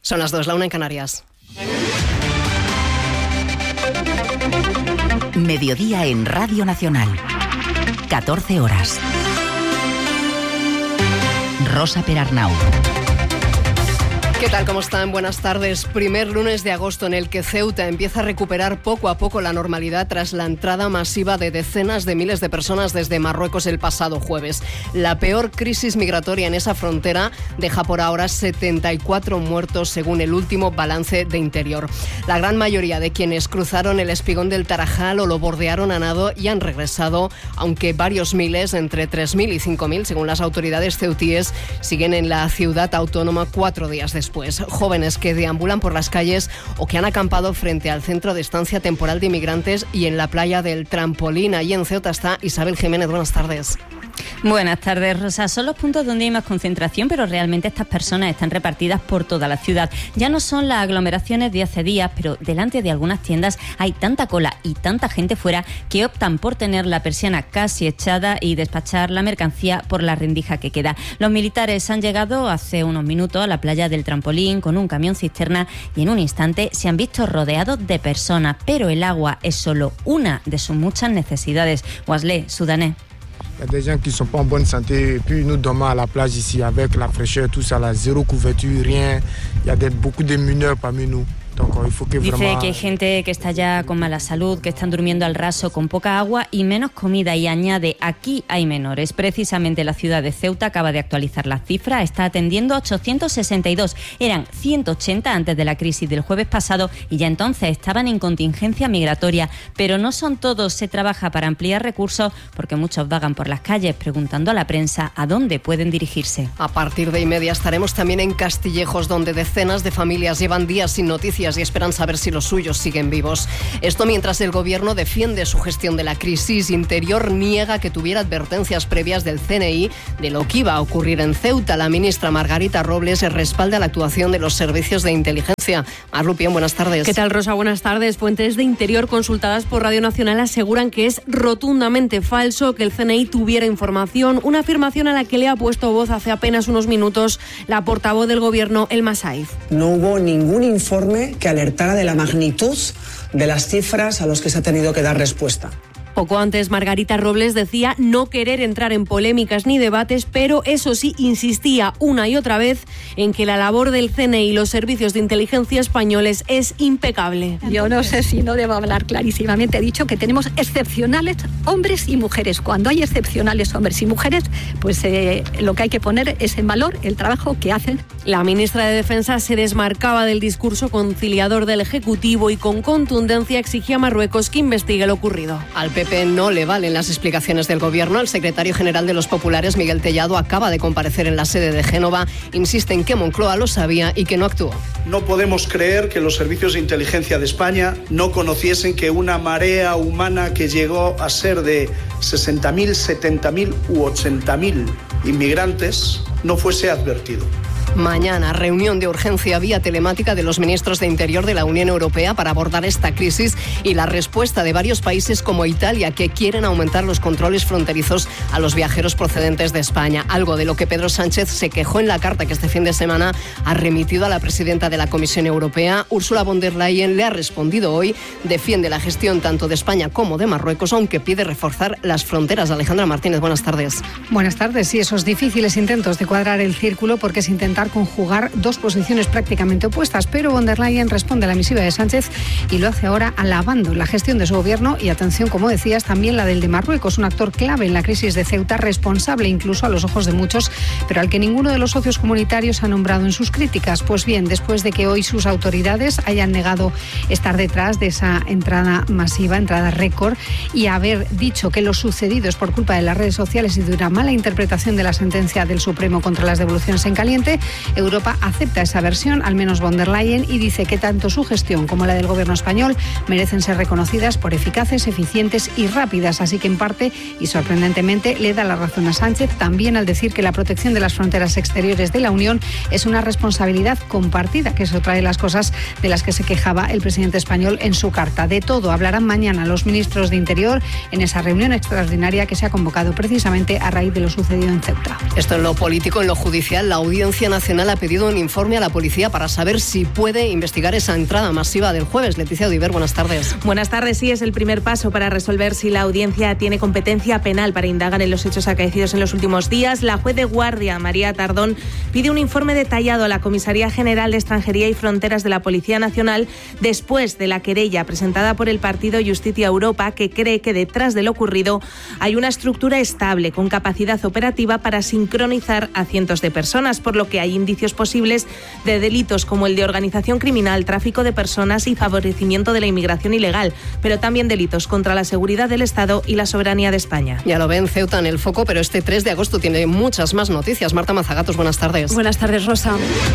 Son las 2, la 1 en Canarias. Mediodía en Radio Nacional. 14 horas. Rosa Perarnau. ¿Qué tal? ¿Cómo están? Buenas tardes. Primer lunes de agosto en el que Ceuta empieza a recuperar poco a poco la normalidad tras la entrada masiva de decenas de miles de personas desde Marruecos el pasado jueves. La peor crisis migratoria en esa frontera deja por ahora 74 muertos según el último balance de Interior. La gran mayoría de quienes cruzaron el espigón del Tarajal o lo bordearon a nado ya han regresado, aunque varios miles, entre 3.000 y 5.000 según las autoridades ceutíes, siguen en la ciudad autónoma 4 días después. Jóvenes que deambulan por las calles o que han acampado frente al centro de estancia temporal de inmigrantes y en la playa del Trampolín. Allí en Ceuta está Isabel Jiménez. Buenas tardes. Buenas tardes, Rosa. Son los puntos donde hay más concentración, pero realmente estas personas están repartidas por toda la ciudad. Ya no son las aglomeraciones de hace días, pero delante de algunas tiendas hay tanta cola y tanta gente fuera que optan por tener la persiana casi echada y despachar la mercancía por la rendija que queda. Los militares han llegado hace unos minutos a la playa del Trampolín con un camión cisterna y en un instante se han visto rodeados de personas, pero el agua es solo una de sus muchas necesidades. Wasley, sudanés. Il y a des gens qui ne sont pas en bonne santé. Et puis nous dormons à la plage ici avec la fraîcheur, tout ça, là, zéro couverture, rien. Il y a beaucoup de mineurs parmi nous. Dice que hay gente que está ya con mala salud, que están durmiendo al raso con poca agua y menos comida, y añade, aquí hay menores. Precisamente la ciudad de Ceuta acaba de actualizar las cifras, está atendiendo a 862, eran 180 antes de la crisis del jueves pasado y ya entonces estaban en contingencia migratoria. Pero no son todos, se trabaja para ampliar recursos porque muchos vagan por las calles preguntando a la prensa a dónde pueden dirigirse. A partir de 1:30 estaremos también en Castillejos, donde decenas de familias llevan días sin noticias y esperan saber si los suyos siguen vivos. Esto mientras el gobierno defiende su gestión de la crisis. Interior niega que tuviera advertencias previas del CNI de lo que iba a ocurrir en Ceuta. La ministra Margarita Robles respalda la actuación de los servicios de inteligencia. Mar Rupión, buenas tardes. ¿Qué tal, Rosa? Buenas tardes. Fuentes de Interior consultadas por Radio Nacional aseguran que es rotundamente falso que el CNI tuviera información, una afirmación a la que le ha puesto voz hace apenas unos minutos la portavoz del gobierno, Elma Saiz. No hubo ningún informe que alertara de la magnitud de las cifras a los que se ha tenido que dar respuesta. Poco antes, Margarita Robles decía no querer entrar en polémicas ni debates, pero eso sí, insistía una y otra vez en que la labor del CNI y los servicios de inteligencia españoles es impecable. Yo no sé si no debo hablar clarísimamente. He dicho que tenemos excepcionales hombres y mujeres. Cuando hay excepcionales hombres y mujeres, pues lo que hay que poner es en valor el trabajo que hacen. La ministra de Defensa se desmarcaba del discurso conciliador del Ejecutivo y con contundencia exigía a Marruecos que investigue lo ocurrido. Al PP no le valen las explicaciones del gobierno. El secretario general de los Populares, Miguel Tellado, acaba de comparecer en la sede de Génova. Insiste en que Moncloa lo sabía y que no actuó. No podemos creer que los servicios de inteligencia de España no conociesen que una marea humana que llegó a ser de 60.000, 70.000 u 80.000 inmigrantes no fuese advertido. Mañana, reunión de urgencia vía telemática de los ministros de Interior de la Unión Europea para abordar esta crisis y la respuesta de varios países como Italia, que quieren aumentar los controles fronterizos a los viajeros procedentes de España. Algo de lo que Pedro Sánchez se quejó en la carta que este fin de semana ha remitido a la presidenta de la Comisión Europea. Ursula von der Leyen le ha respondido hoy, defiende la gestión tanto de España como de Marruecos, aunque pide reforzar las fronteras. Alejandra Martínez, buenas tardes. Buenas tardes. Sí, esos difíciles intentos de cuadrar el círculo porque es intentar conjugar dos posiciones prácticamente opuestas, pero von der Leyen responde a la misiva de Sánchez y lo hace ahora alabando la gestión de su gobierno y, atención, como decías, también la del de Marruecos, un actor clave en la crisis de Ceuta, responsable incluso a los ojos de muchos, pero al que ninguno de los socios comunitarios ha nombrado en sus críticas. Pues bien, después de que hoy sus autoridades hayan negado estar detrás de esa entrada masiva, entrada récord, y haber dicho que lo sucedido es por culpa de las redes sociales y de una mala interpretación de la sentencia del Supremo contra las devoluciones en caliente, Europa acepta esa versión, al menos von der Leyen, y dice que tanto su gestión como la del gobierno español merecen ser reconocidas por eficaces, eficientes y rápidas. Así que, en parte, y sorprendentemente, le da la razón a Sánchez también al decir que la protección de las fronteras exteriores de la Unión es una responsabilidad compartida, que es otra de las cosas de las que se quejaba el presidente español en su carta. De todo hablarán mañana los ministros de Interior en esa reunión extraordinaria que se ha convocado precisamente a raíz de lo sucedido en Ceuta. Esto en lo político. En lo judicial, la Audiencia Nacional Nacional ha pedido un informe a la policía para saber si puede investigar esa entrada masiva del jueves. Leticia Odiver, buenas tardes. Buenas tardes. Sí, es el primer paso para resolver si la audiencia tiene competencia penal para indagar en los hechos acaecidos en los últimos días. La juez de guardia, María Tardón, pide un informe detallado a la Comisaría General de Extranjería y Fronteras de la Policía Nacional después de la querella presentada por el partido Justicia Europa, que cree que detrás de lo ocurrido hay una estructura estable con capacidad operativa para sincronizar a cientos de personas, por lo que hay indicios posibles de delitos como el de organización criminal, tráfico de personas y favorecimiento de la inmigración ilegal, pero también delitos contra la seguridad del Estado y la soberanía de España. Ya lo ven, Ceuta en el foco, pero este 3 de agosto tiene muchas más noticias. Marta Mazagatos, buenas tardes. Buenas tardes, Rosa.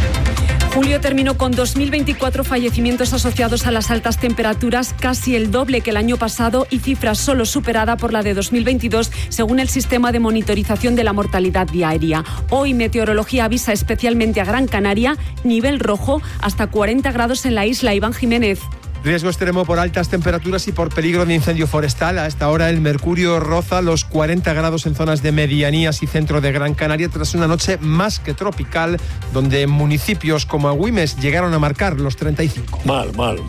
Julio terminó con 2.024 fallecimientos asociados a las altas temperaturas, casi el doble que el año pasado y cifra solo superada por la de 2022, según el sistema de monitorización de la mortalidad diaria. Hoy Meteorología avisa especialmente a Gran Canaria, nivel rojo, hasta 40 grados en la isla. Iván Jiménez. Riesgo extremo por altas temperaturas y por peligro de incendio forestal. A esta hora el mercurio roza los 40 grados en zonas de medianías y centro de Gran Canaria tras una noche más que tropical, donde municipios como Agüimes llegaron a marcar los 35. Mal.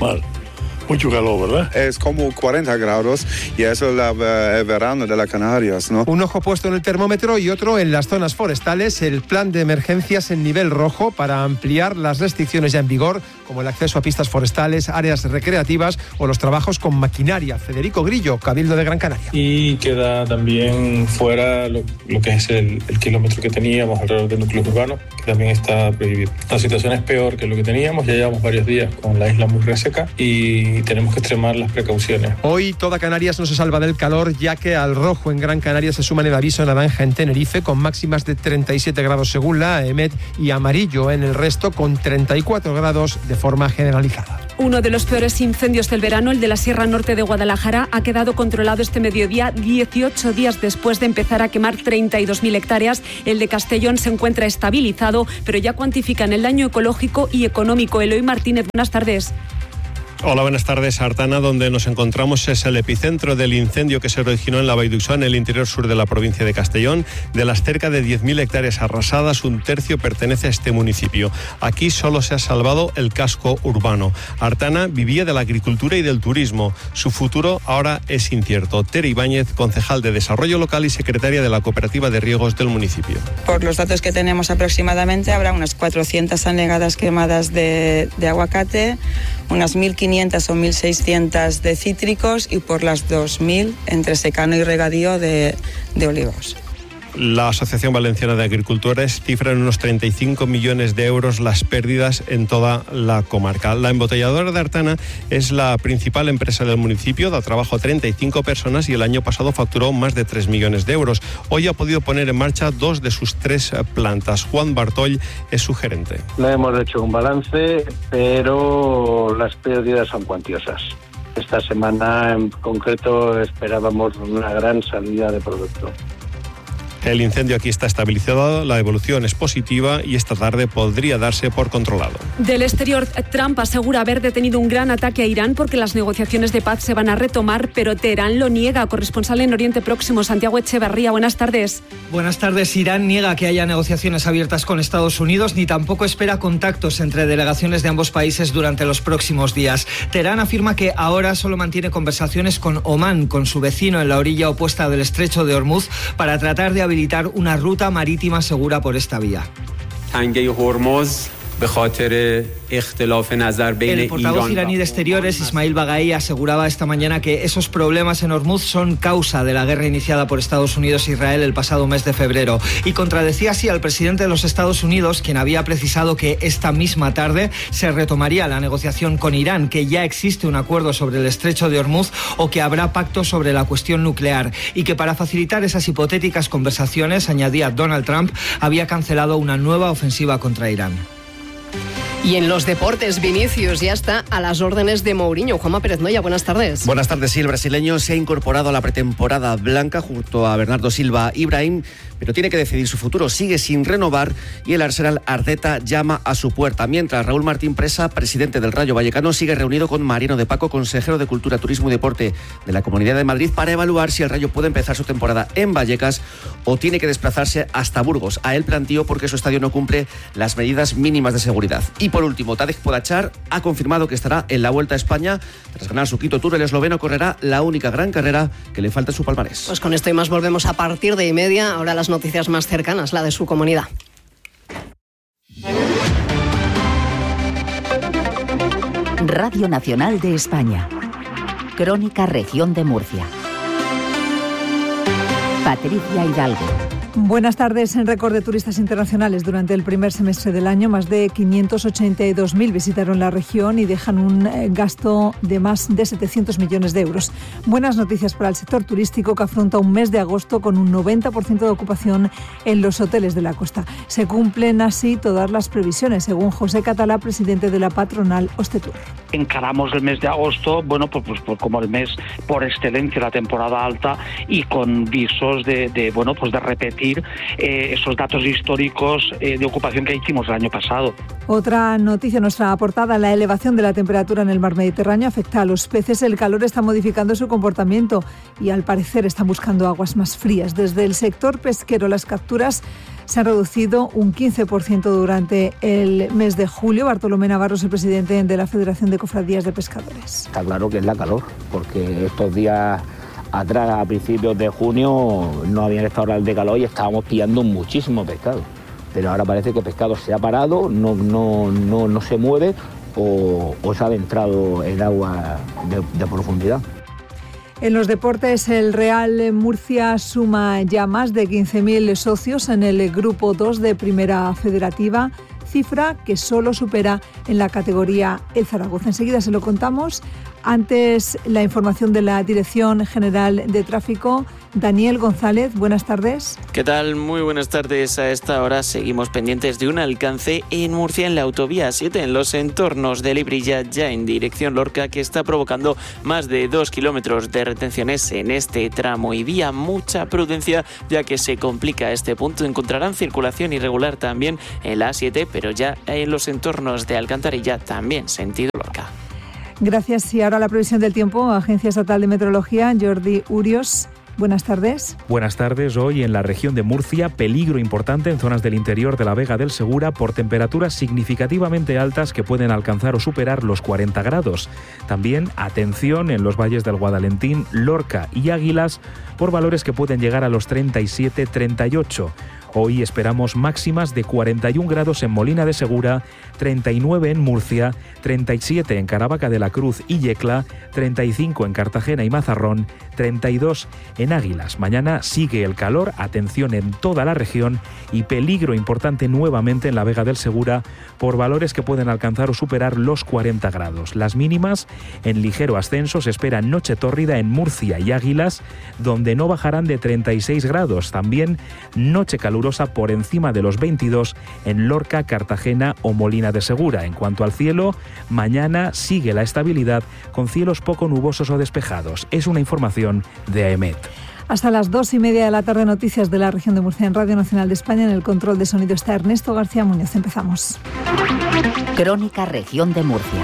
Mucho calor, ¿verdad? Es como 40 grados y eso es el verano de las Canarias, ¿no? Un ojo puesto en el termómetro y otro en las zonas forestales. El plan de emergencias en nivel rojo para ampliar las restricciones ya en vigor, como el acceso a pistas forestales, áreas recreativas o los trabajos con maquinaria. Federico Grillo, Cabildo de Gran Canaria. Y queda también fuera lo que es el kilómetro que teníamos alrededor del núcleo urbano, que también está prohibido. La situación es peor que lo que teníamos. Ya llevamos varios días con la isla muy reseca y tenemos que extremar las precauciones. Hoy toda Canarias no se salva del calor, ya que al rojo en Gran Canaria se suman el aviso naranja en Tenerife, con máximas de 37 grados según la AEMET, y amarillo en el resto, con 34 grados de forma generalizada. Uno de los peores incendios del verano, el de la Sierra Norte de Guadalajara, ha quedado controlado este mediodía, 18 días después de empezar a quemar 32.000 hectáreas. El de Castellón se encuentra estabilizado, pero ya cuantifican el daño ecológico y económico. Eloy Martínez, buenas tardes. Hola, buenas tardes. Artana, donde nos encontramos, es el epicentro del incendio que se originó en la Vall d'Uixó, en el interior sur de la provincia de Castellón. De las cerca de 10.000 hectáreas arrasadas, un tercio pertenece a este municipio. Aquí solo se ha salvado el casco urbano. Artana vivía de la agricultura y del turismo. Su futuro ahora es incierto. Tere Ibáñez, concejal de Desarrollo Local y secretaria de la Cooperativa de Riegos del municipio. Por los datos que tenemos aproximadamente, habrá unas 400 anegadas quemadas de aguacate, unas 1.500 o 1.600 de cítricos y por las 2.000 entre secano y regadío de olivos. La Asociación Valenciana de Agricultores cifra en unos 35 millones de euros las pérdidas en toda la comarca. La embotelladora de Artana es la principal empresa del municipio, da trabajo a 35 personas y el año pasado facturó más de 3 millones de euros. Hoy ha podido poner en marcha 2 de sus 3 plantas. Juan Bartoll es su gerente. No hemos hecho un balance, pero las pérdidas son cuantiosas. Esta semana en concreto esperábamos una gran salida de producto. El incendio aquí está estabilizado, la evolución es positiva y esta tarde podría darse por controlado. Del exterior, Trump asegura haber detenido un gran ataque a Irán porque las negociaciones de paz se van a retomar, pero Teherán lo niega. Corresponsal en Oriente Próximo, Santiago Echeverría, buenas tardes. Buenas tardes. Irán niega que haya negociaciones abiertas con Estados Unidos ni tampoco espera contactos entre delegaciones de ambos países durante los próximos días. Teherán afirma que ahora solo mantiene conversaciones con Omán, con su vecino en la orilla opuesta del estrecho de Hormuz, para tratar de habilitar una ruta marítima segura por esta vía. El portavoz iraní de Exteriores, Ismail Baghai, aseguraba esta mañana que esos problemas en Hormuz son causa de la guerra iniciada por Estados Unidos e Israel el pasado mes de febrero. Y contradecía así al presidente de los Estados Unidos, quien había precisado que esta misma tarde se retomaría la negociación con Irán, que ya existe un acuerdo sobre el estrecho de Hormuz o que habrá pacto sobre la cuestión nuclear. Y que para facilitar esas hipotéticas conversaciones, añadía Donald Trump, había cancelado una nueva ofensiva contra Irán. Y en los deportes, Vinicius ya está a las órdenes de Mourinho. Juanma Pérez Noya, buenas tardes. Buenas tardes. Sí, el brasileño se ha incorporado a la pretemporada blanca junto a Bernardo Silva y Brahim, pero tiene que decidir su futuro. Sigue sin renovar y el Arsenal Arteta llama a su puerta. Mientras, Raúl Martín Presa, presidente del Rayo Vallecano, sigue reunido con Mariano de Paco, consejero de Cultura, Turismo y Deporte de la Comunidad de Madrid, para evaluar si el Rayo puede empezar su temporada en Vallecas o tiene que desplazarse hasta Burgos. A él planteó porque su estadio no cumple las medidas mínimas de seguridad. Y por último, Tadej Pogačar ha confirmado que estará en la Vuelta a España. Tras ganar su quinto Tour, el esloveno correrá la única gran carrera que le falta en su palmarés. Pues con esto y más volvemos a partir de 1:30. Ahora las noticias más cercanas, la de su comunidad. Radio Nacional de España. Crónica Región de Murcia. Patricia Hidalgo. Buenas tardes. En récord de turistas internacionales durante el primer semestre del año, más de 582.000 visitaron la región y dejan un gasto de más de 700 millones de euros. Buenas noticias para el sector turístico, que afronta un mes de agosto con un 90% de ocupación en los hoteles de la costa. Se cumplen así todas las previsiones, según José Catalá, presidente de la patronal Hostetur. Encaramos el mes de agosto, pues como el mes por excelencia, la temporada alta, y con visos de repetir esos datos históricos de ocupación que hicimos el año pasado. Otra noticia, nuestra portada: la elevación de la temperatura en el mar Mediterráneo afecta a los peces. El calor está modificando su comportamiento y al parecer están buscando aguas más frías. Desde el sector pesquero, las capturas se han reducido un 15% durante el mes de julio. Bartolomé Navarro es el presidente de la Federación de Cofradías de Pescadores. Está claro que es la calor, porque estos días atrás, a principios de junio, no habían estado de calor y estábamos pillando muchísimo pescado. Pero ahora parece que el pescado se ha parado, no se mueve o se ha adentrado en agua de profundidad. En los deportes, el Real Murcia suma ya más de 15.000 socios en el Grupo 2 de Primera Federativa, cifra que solo supera en la categoría el Zaragoza. Enseguida se lo contamos. Antes, la información de la Dirección General de Tráfico. Daniel González, buenas tardes. ¿Qué tal? Muy buenas tardes. A esta hora seguimos pendientes de un alcance en Murcia, en la autovía 7, en los entornos de Librilla, ya en dirección Lorca, que está provocando más de 2 kilómetros de retenciones en este tramo y vía. Mucha prudencia, ya que se complica este punto. Encontrarán circulación irregular también en la A7, pero ya en los entornos de Alcantarilla, también sentido Lorca. Gracias. Y ahora la previsión del tiempo. Agencia Estatal de Meteorología, Jordi Urios. Buenas tardes. Buenas tardes. Hoy en la región de Murcia, peligro importante en zonas del interior de la Vega del Segura por temperaturas significativamente altas que pueden alcanzar o superar los 40 grados. También atención en los valles del Guadalentín, Lorca y Águilas por valores que pueden llegar a los 37-38. Hoy esperamos máximas de 41 grados en Molina de Segura, 39 en Murcia, 37 en Caravaca de la Cruz y Yecla, 35 en Cartagena y Mazarrón, 32 en Águilas. Mañana sigue el calor, atención en toda la región y peligro importante nuevamente en la Vega del Segura por valores que pueden alcanzar o superar los 40 grados. Las mínimas en ligero ascenso se esperan noche tórrida en Murcia y Águilas, donde no bajarán de 36 grados. También noche calurosa por encima de los 22 en Lorca, Cartagena o Molina de Segura. En cuanto al cielo, mañana sigue la estabilidad con cielos poco nubosos o despejados. Es una información de AEMET. Hasta las 2:30 de la tarde, noticias de la región de Murcia en Radio Nacional de España. En el control de sonido está Ernesto García Muñoz. Empezamos. Crónica Región de Murcia.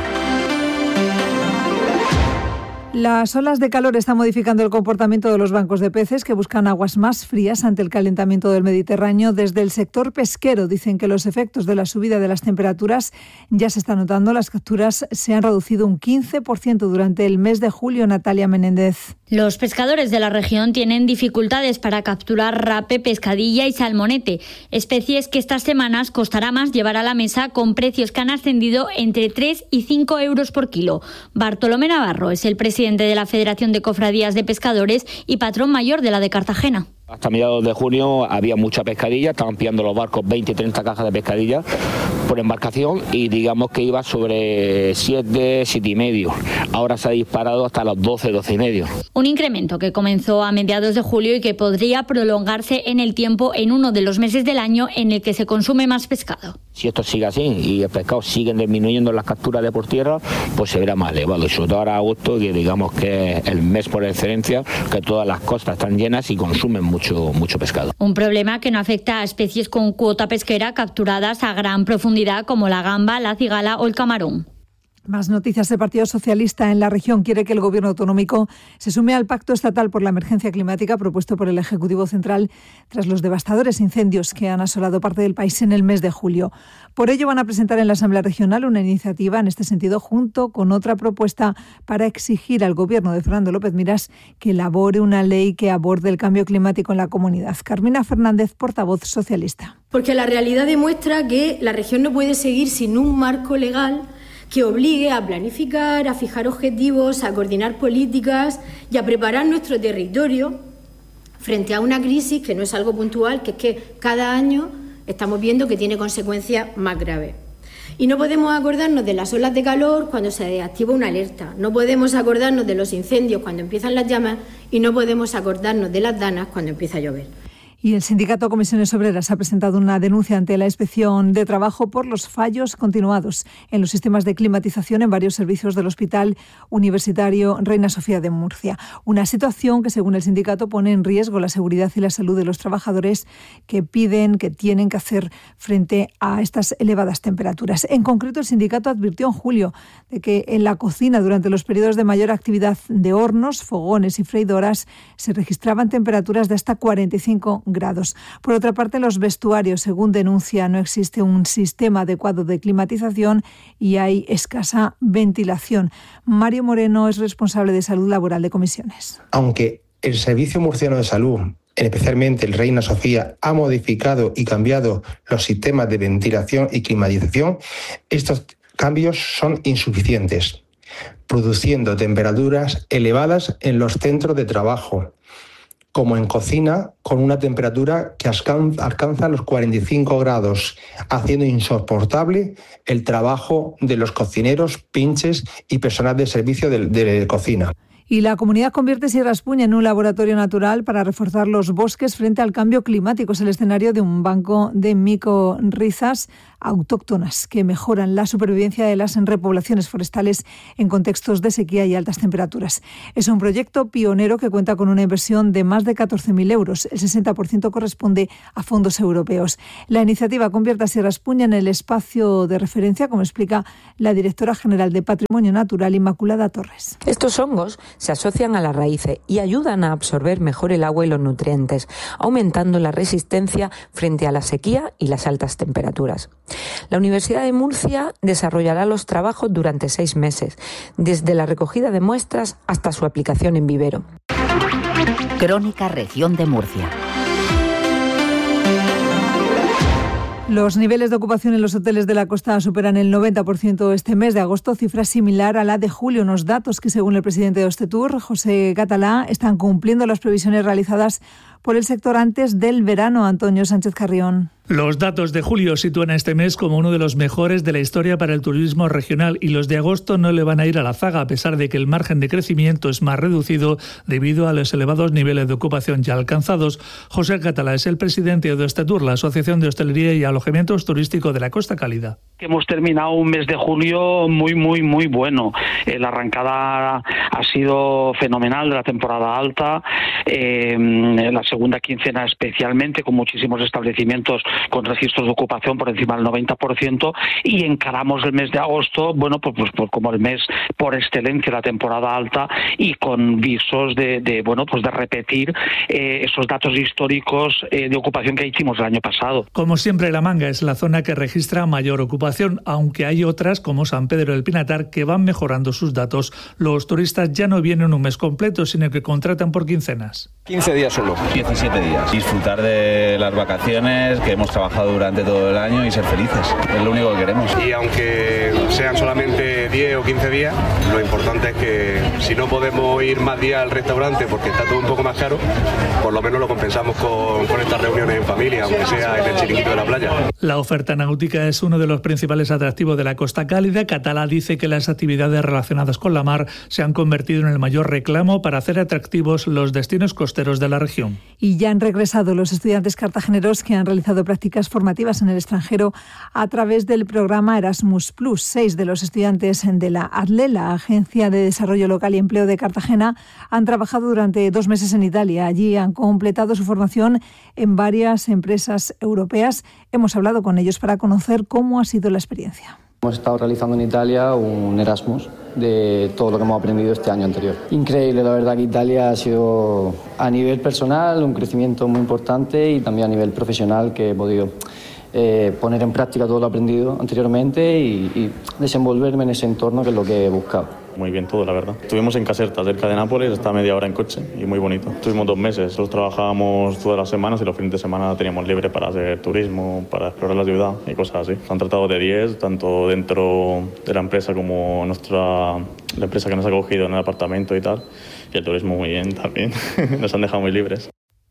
Las olas de calor están modificando el comportamiento de los bancos de peces, que buscan aguas más frías ante el calentamiento del Mediterráneo. Desde el sector pesquero dicen que los efectos de la subida de las temperaturas ya se están notando. Las capturas se han reducido un 15% durante el mes de julio. Natalia Menéndez. Los pescadores de la región tienen dificultades para capturar rape, pescadilla y salmonete, especies que estas semanas costará más llevar a la mesa, con precios que han ascendido entre 3 y 5 euros por kilo. Bartolomé Navarro es el presidente de la Federación de Cofradías de Pescadores y patrón mayor de la de Cartagena. Hasta mediados de junio había mucha pescadilla, estaban pillando los barcos 20 y 30 cajas de pescadilla por embarcación y digamos que iba sobre 7 y medio. Ahora se ha disparado hasta los 12 y medio. Un incremento que comenzó a mediados de julio y que podría prolongarse en el tiempo en uno de los meses del año en el que se consume más pescado. Si esto sigue así y el pescado siguen disminuyendo las capturas de por tierra, pues se verá más elevado. Y sobre todo ahora agosto, que digamos que es el mes por excelencia, que todas las costas están llenas y consumen mucho pescado. Un problema que no afecta a especies con cuota pesquera capturadas a gran profundidad como la gamba, la cigala o el camarón. Más noticias. El Partido Socialista en la región quiere que el Gobierno autonómico se sume al Pacto Estatal por la Emergencia Climática propuesto por el Ejecutivo Central tras los devastadores incendios que han asolado parte del país en el mes de julio. Por ello van a presentar en la Asamblea Regional una iniciativa en este sentido junto con otra propuesta para exigir al Gobierno de Fernando López Miras que elabore una ley que aborde el cambio climático en la comunidad. Carmina Fernández, portavoz socialista. Porque la realidad demuestra que la región no puede seguir sin un marco legal que obligue a planificar, a fijar objetivos, a coordinar políticas y a preparar nuestro territorio frente a una crisis que no es algo puntual, que es que cada año estamos viendo que tiene consecuencias más graves. Y no podemos acordarnos de las olas de calor cuando se activa una alerta, no podemos acordarnos de los incendios cuando empiezan las llamas y no podemos acordarnos de las danas cuando empieza a llover. Y el sindicato Comisiones Obreras ha presentado una denuncia ante la Inspección de Trabajo por los fallos continuados en los sistemas de climatización en varios servicios del Hospital Universitario Reina Sofía de Murcia. Una situación que, según el sindicato, pone en riesgo la seguridad y la salud de los trabajadores que tienen que hacer frente a estas elevadas temperaturas. En concreto, el sindicato advirtió en julio de que en la cocina, durante los periodos de mayor actividad de hornos, fogones y freidoras, se registraban temperaturas de hasta 45 grados. Por otra parte, los vestuarios, según denuncia, no existe un sistema adecuado de climatización y hay escasa ventilación. Mario Moreno es responsable de salud laboral de Comisiones. Aunque el Servicio Murciano de Salud, especialmente el Reina Sofía, ha modificado y cambiado los sistemas de ventilación y climatización, estos cambios son insuficientes, produciendo temperaturas elevadas en los centros de trabajo, como en cocina, con una temperatura que alcanza los 45 grados, haciendo insoportable el trabajo de los cocineros, pinches y personal de servicio de cocina. Y la comunidad convierte Sierra Espuña en un laboratorio natural para reforzar los bosques frente al cambio climático. Es el escenario de un banco de micorrizas autóctonas que mejoran la supervivencia de las repoblaciones forestales en contextos de sequía y altas temperaturas. Es un proyecto pionero que cuenta con una inversión de más de 14.000 euros. El 60% corresponde a fondos europeos. La iniciativa convierte a Sierra Espuña en el espacio de referencia, como explica la directora general de Patrimonio Natural, Inmaculada Torres. Estos hongos se asocian a las raíces y ayudan a absorber mejor el agua y los nutrientes, aumentando la resistencia frente a la sequía y las altas temperaturas. La Universidad de Murcia desarrollará los trabajos durante 6 meses, desde la recogida de muestras hasta su aplicación en vivero. Crónica Región de Murcia. Los niveles de ocupación en los hoteles de la costa superan el 90% este mes de agosto, cifra similar a la de julio. Unos datos que, según el presidente de Ostetur, José Catalá, están cumpliendo las previsiones realizadas por el sector antes del verano. Antonio Sánchez Carrión. Los datos de julio sitúan a este mes como uno de los mejores de la historia para el turismo regional y los de agosto no le van a ir a la zaga, a pesar de que el margen de crecimiento es más reducido debido a los elevados niveles de ocupación ya alcanzados. José Catalá es el presidente de Ostetur, la Asociación de Hostelería y Alojamientos Turísticos de la Costa Cálida. Hemos terminado un mes de julio muy bueno. La arrancada ha sido fenomenal de la temporada alta, la segunda quincena especialmente, con muchísimos establecimientos con registros de ocupación por encima del 90%, y encaramos el mes de agosto, pues como el mes por excelencia de la temporada alta, y con visos de repetir esos datos históricos de ocupación que hicimos el año pasado. Como siempre, La Manga es la zona que registra mayor ocupación, aunque hay otras como San Pedro del Pinatar que van mejorando sus datos. Los turistas ya no vienen un mes completo, sino que contratan por quincenas. 15 días solo. 17 días. Disfrutar de las vacaciones que hemos trabajado durante todo el año y ser felices. Es lo único que queremos. Y aunque sean solamente 10 o o 15 días. Lo importante es que si no podemos ir más días al restaurante porque está todo un poco más caro, por lo menos lo compensamos con estas reuniones en familia, aunque sea en el chiringuito de la playa. La oferta náutica es uno de los principales atractivos de la Costa Cálida. Catalá dice que las actividades relacionadas con la mar se han convertido en el mayor reclamo para hacer atractivos los destinos costeros de la región. Y ya han regresado los estudiantes cartageneros que han realizado prácticas formativas en el extranjero a través del programa Erasmus+. 6 de los estudiantes de la ADLE, la Agencia de Desarrollo Local y Empleo de Cartagena, han trabajado durante 2 meses en Italia. Allí han completado su formación en varias empresas europeas. Hemos hablado con ellos para conocer cómo ha sido la experiencia. Hemos estado realizando en Italia un Erasmus de todo lo que hemos aprendido este año anterior. Increíble, la verdad que Italia ha sido a nivel personal un crecimiento muy importante y también a nivel profesional que he podido poner en práctica todo lo aprendido anteriormente y desenvolverme en ese entorno que es lo que he buscado. Muy bien todo, la verdad. Estuvimos en Caserta, cerca de Nápoles, está a media hora en coche y muy bonito. Estuvimos 2 meses, nosotros trabajábamos todas las semanas y los fines de semana teníamos libre para hacer turismo, para explorar la ciudad y cosas así. Nos han tratado de 10, tanto dentro de la empresa como la empresa que nos ha acogido en el apartamento y tal. Y el turismo muy bien también, nos han dejado muy libres.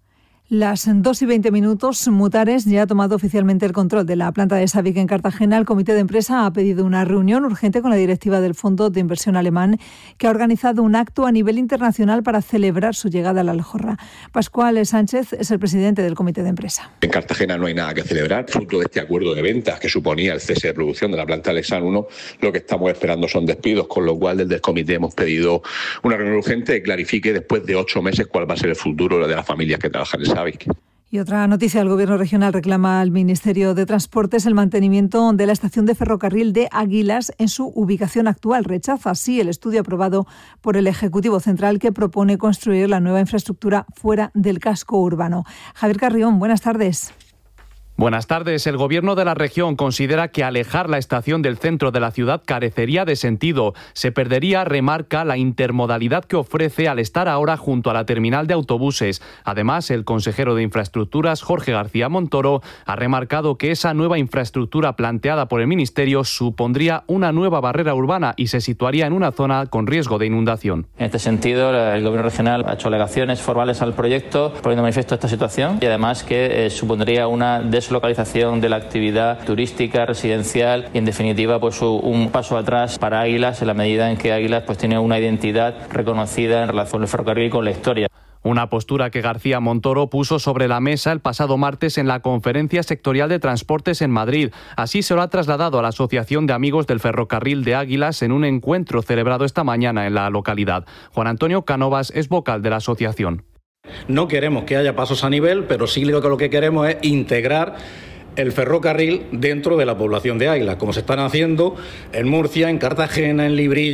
Las 2:20, Mutares ya ha tomado oficialmente el control de la planta de Sabic en Cartagena. El comité de empresa ha pedido una reunión urgente con la directiva del Fondo de Inversión Alemán, que ha organizado un acto a nivel internacional para celebrar su llegada a la Aljorra. Pascual Sánchez es el presidente del comité de empresa. En Cartagena no hay nada que celebrar. Fruto de este acuerdo de ventas que suponía el cese de producción de la planta Alexan 1, lo que estamos esperando son despidos, con lo cual desde el comité hemos pedido una reunión urgente que clarifique después de 8 meses cuál va a ser el futuro de las familias que trabajan en Sabic. Y otra noticia, el Gobierno regional reclama al Ministerio de Transportes el mantenimiento de la estación de ferrocarril de Águilas en su ubicación actual. Rechaza así el estudio aprobado por el Ejecutivo Central que propone construir la nueva infraestructura fuera del casco urbano. Javier Carrión, buenas tardes. Buenas tardes. El Gobierno de la región considera que alejar la estación del centro de la ciudad carecería de sentido. Se perdería, remarca, la intermodalidad que ofrece al estar ahora junto a la terminal de autobuses. Además, el consejero de Infraestructuras, Jorge García Montoro, ha remarcado que esa nueva infraestructura planteada por el Ministerio supondría una nueva barrera urbana y se situaría en una zona con riesgo de inundación. En este sentido, el Gobierno regional ha hecho alegaciones formales al proyecto poniendo manifiesto esta situación y además que supondría una deslocalización de la actividad turística, residencial y en definitiva pues un paso atrás para Águilas en la medida en que Águilas pues tiene una identidad reconocida en relación con el ferrocarril y con la historia. Una postura que García Montoro puso sobre la mesa el pasado martes en la Conferencia Sectorial de Transportes en Madrid. Así se lo ha trasladado a la Asociación de Amigos del Ferrocarril de Águilas en un encuentro celebrado esta mañana en la localidad. Juan Antonio Cánovas es vocal de la asociación. No queremos que haya pasos a nivel, pero sí lo que queremos es integrar el ferrocarril dentro de la población de Águilas, como se están haciendo en Murcia, en Cartagena, en Librilla.